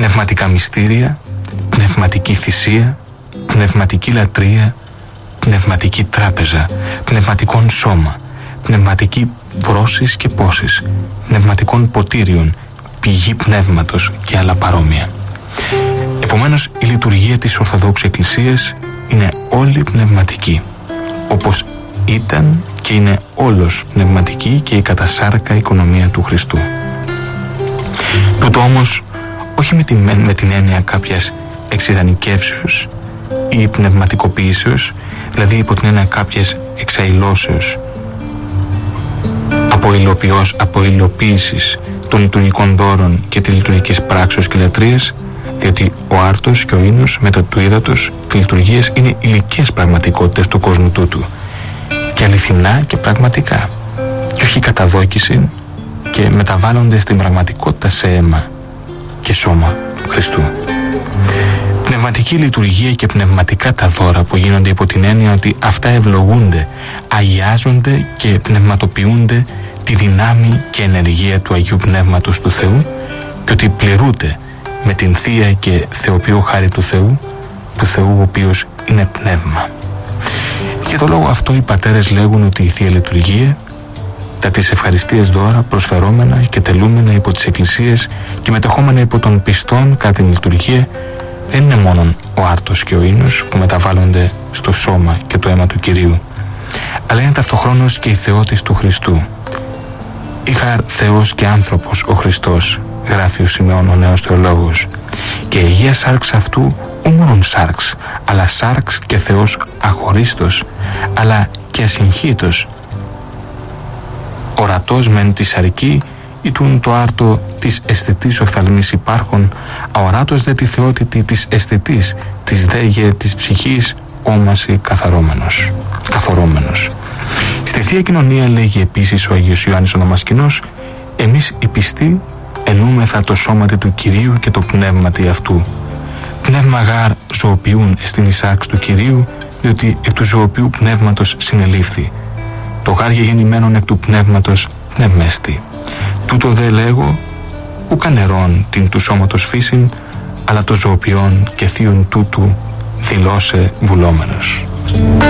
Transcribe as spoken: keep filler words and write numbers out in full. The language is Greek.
πνευματικά μυστήρια, πνευματική θυσία, πνευματική λατρεία, πνευματική τράπεζα, πνευματικών σώμα, πνευματική βρώσεις και πόσεις, πνευματικών ποτήριων, πηγή πνεύματος και άλλα παρόμοια. Επομένως, η λειτουργία της Ορθοδόξου Εκκλησίας είναι όλη πνευματική, όπως ήταν και είναι όλος πνευματική και η κατασάρκα οικονομία του Χριστού. Τούτο όμως όχι με την, με την έννοια κάποιας εξειδανικεύσεως ή πνευματικοποίησεως, δηλαδή υπό την έννοια κάποιας εξαϊλώσεως, από υλοποίησης των λειτουργικών δώρων και της λειτουργικής πράξεως και λατρείας, διότι ο άρτος και ο ίνος μετά του ύδατος και λειτουργίες είναι υλικές πραγματικότητες του κόσμου τούτου και αληθινά και πραγματικά και όχι καταδόκιση, και μεταβάλλονται στην πραγματικότητα σε αίμα και σώμα του Χριστού. Πνευματική λειτουργία και πνευματικά τα δώρα που γίνονται υπό την έννοια ότι αυτά ευλογούνται, αγιάζονται και πνευματοποιούνται τη δυνάμει και ενεργεία του Αγίου Πνεύματος του Θεού και ότι πληρούνται με την Θεία και Θεοποιώ χάρη του Θεού, του Θεού ο οποίος είναι πνεύμα. Για τον λόγο αυτό οι πατέρες λέγουν ότι η Θεία Λειτουργία, τα της ευχαριστίας δώρα προσφερόμενα και τελούμενα υπό τις εκκλησίες και μετεχόμενα υπό των πιστών κατά την λειτουργία, δεν είναι μόνον ο άρτος και ο ίνος που μεταβάλλονται στο σώμα και το αίμα του Κυρίου, αλλά είναι ταυτοχρόνως και η θεότης του Χριστού. Είχα Θεός και άνθρωπος ο Χριστός, γράφει ο Σιμεών ο νέος θεολόγος, και η Αγία Σάρξ αυτού ου μόνον σάρξ, αλλά σάρξ και Θεός αχωρίστος, αλλά και ασυγχύτος. Ορατός μεν της αρκή, ήτουν το άρτο της αισθητής οφθαλμής υπάρχων, αοράτος δε τη θεότητη της αισθητής, της δέγε της ψυχής, όμαση καθαρώμενος, καθορώμενος. Στη Θεία Κοινωνία λέγει επίσης ο Αγίος Ιωάννης ο Δαμασκηνός, εμείς οι πιστοί ενούμεθα το σώματι του Κυρίου και το πνεύματι αυτού. Πνεύμα γάρ ζωοποιούν στην εισάξ του Κυρίου, διότι εκ του ζωοποιού πνεύματος συνελήφθη. Το γάρ γεννημένον εκ του πνεύματος πνευμέστη. Τούτο δε λέγω, ουκ νερόν την του σώματος φύσιν, αλλά το ζωοποιόν και θείον τούτου δηλώσε βουλόμενος.